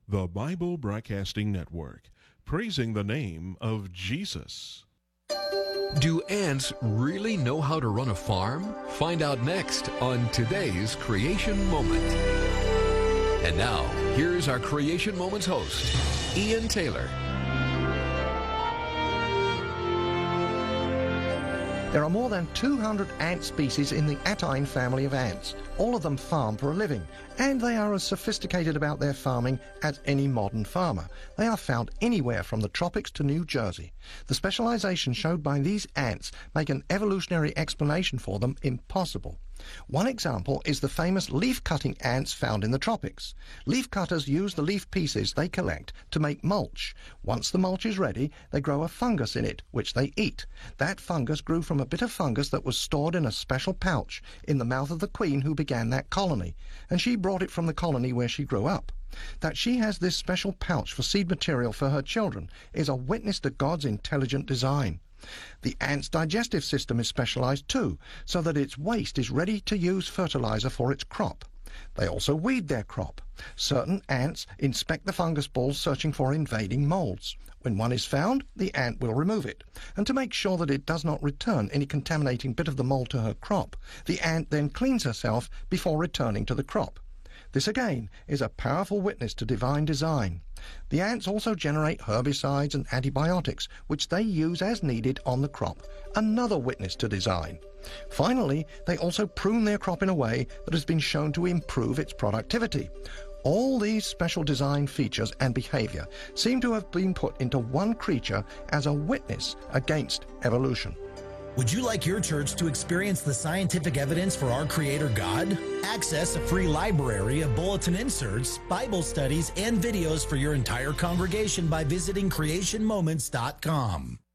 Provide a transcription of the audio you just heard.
the Bible Broadcasting Network, praising the name of Jesus. Do ants really know how to run a farm? Find out next on today's Creation Moment. And now, here's our Creation Moments host, Ian Taylor. There are more than 200 ant species in the Attine family of ants. All of them farm for a living, and they are as sophisticated about their farming as any modern farmer. They are found anywhere from the tropics to New Jersey. The specialization showed by these ants make an evolutionary explanation for them impossible. One example is the famous leaf-cutting ants found in the tropics. Leaf cutters use the leaf pieces they collect to make mulch. Once the mulch is ready, they grow a fungus in it, which they eat. That fungus grew from a bit of fungus that was stored in a special pouch in the mouth of the queen who began that colony, and she brought it from the colony where she grew up. That she has this special pouch for seed material for her children is a witness to God's intelligent design. The ant's digestive system is specialized too, so that its waste is ready to use fertilizer for its crop. They also weed their crop. Certain ants inspect the fungus balls searching for invading molds. When one is found, the ant will remove it. And to make sure that it does not return any contaminating bit of the mold to her crop, the ant then cleans herself before returning to the crop. This again is a powerful witness to divine design. The ants also generate herbicides and antibiotics, which they use as needed on the crop, another witness to design. Finally, they also prune their crop in a way that has been shown to improve its productivity. All these special design features and behavior seem to have been put into one creature as a witness against evolution. Would you like your church to experience the scientific evidence for our Creator God? Access a free library of bulletin inserts, Bible studies, and videos for your entire congregation by visiting creationmoments.com.